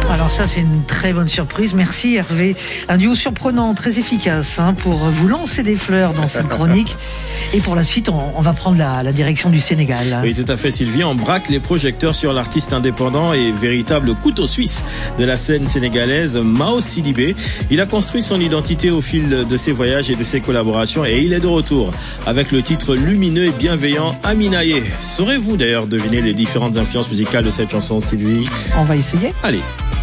Alors ça, c'est une très bonne surprise. Merci Hervé. Un duo surprenant, très efficace pour vous lancer des fleurs dans cette chronique. Et pour la suite, on va prendre la direction du Sénégal. Oui, tout à fait, Sylvie. On braque les projecteurs sur l'artiste indépendant et véritable couteau suisse de la scène sénégalaise, Mao Sidibé. Il a construit son identité au fil de ses voyages et de ses collaborations et il est de retour avec le titre lumineux et bienveillant Aminaye. Saurez-vous d'ailleurs deviner les différentes influences musicales de cette chanson, Sylvie? On va essayer. Allez.